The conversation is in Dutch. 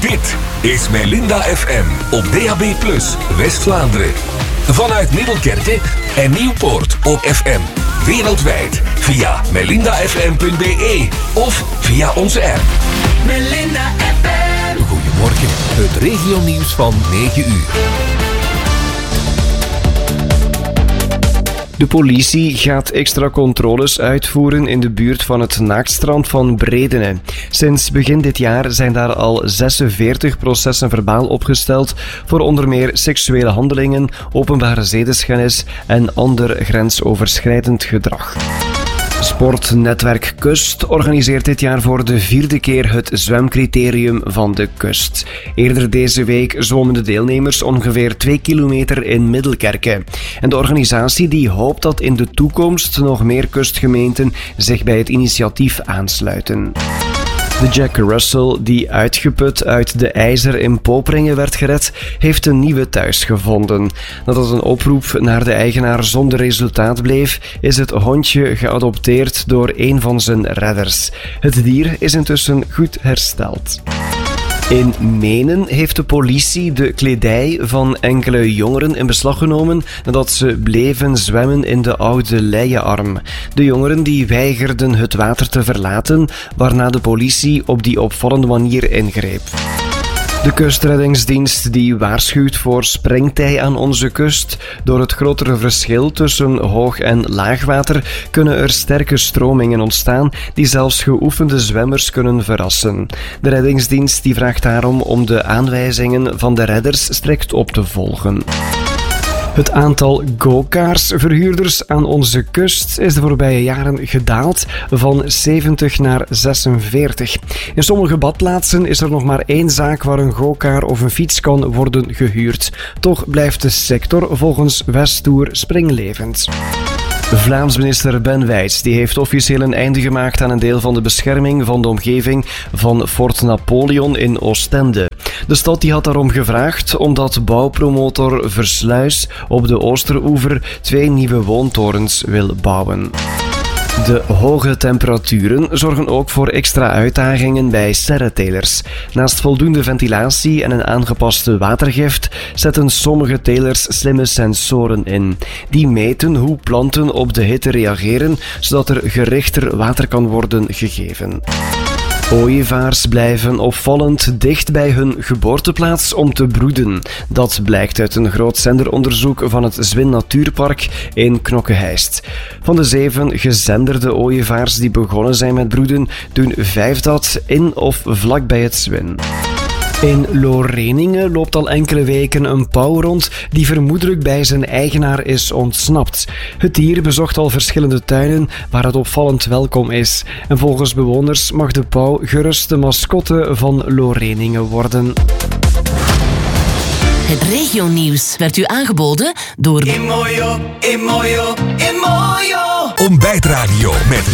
Dit is Melinda FM op DAB+, West-Vlaanderen. Vanuit Middelkerke en Nieuwpoort op FM. Wereldwijd via melindafm.be of via onze app. Melinda FM. Goedemorgen, het regionieuws van 9 uur. De politie gaat extra controles uitvoeren in de buurt van het naaktstrand van Bredene. Sinds begin dit jaar zijn daar al 46 processen verbaal opgesteld voor onder meer seksuele handelingen, openbare zedeschennis en ander grensoverschrijdend gedrag. Sportnetwerk Kust organiseert dit jaar voor de 4e keer het zwemcriterium van de kust. Eerder deze week zwommen de deelnemers ongeveer 2 kilometer in Middelkerke. En de organisatie die hoopt dat in de toekomst nog meer kustgemeenten zich bij het initiatief aansluiten. De Jack Russell, die uitgeput uit de IJzer in Poperingen werd gered, heeft een nieuwe thuis gevonden. Nadat een oproep naar de eigenaar zonder resultaat bleef, is het hondje geadopteerd door een van zijn redders. Het dier is intussen goed hersteld. In Menen heeft de politie de kledij van enkele jongeren in beslag genomen nadat ze bleven zwemmen in de oude Leienarm. De jongeren die weigerden het water te verlaten, waarna de politie op die opvallende manier ingreep. De kustreddingsdienst die waarschuwt voor springtij aan onze kust. Door het grotere verschil tussen hoog- en laagwater kunnen er sterke stromingen ontstaan die zelfs geoefende zwemmers kunnen verrassen. De reddingsdienst die vraagt daarom om de aanwijzingen van de redders strikt op te volgen. Het aantal go-karts-verhuurders aan onze kust is de voorbije jaren gedaald van 70 naar 46. In sommige badplaatsen is er nog maar 1 zaak waar een go-kart of een fiets kan worden gehuurd. Toch blijft de sector volgens Westtour springlevend. Vlaams minister Ben Wijts die heeft officieel een einde gemaakt aan een deel van de bescherming van de omgeving van Fort Napoleon in Oostende. De stad die had daarom gevraagd omdat bouwpromotor Versluis op de Oosteroever 2 nieuwe woontorens wil bouwen. De hoge temperaturen zorgen ook voor extra uitdagingen bij serretelers. Naast voldoende ventilatie en een aangepaste watergift zetten sommige telers slimme sensoren in. Die meten hoe planten op de hitte reageren, zodat er gerichter water kan worden gegeven. Ooievaars blijven opvallend dicht bij hun geboorteplaats om te broeden. Dat blijkt uit een groot zenderonderzoek van het Zwin Natuurpark in Knokke-Heist. Van de 7 gezenderde ooievaars die begonnen zijn met broeden, doen 5 dat in of vlak bij het Zwin. In Loreningen loopt al enkele weken een pauw rond die vermoedelijk bij zijn eigenaar is ontsnapt. Het dier bezocht al verschillende tuinen waar het opvallend welkom is. En volgens bewoners mag de pauw gerust de mascotte van Loreningen worden. Het regionieuws werd u aangeboden door Imoyo, Imoyo, Imoyo. Ontbijtradio met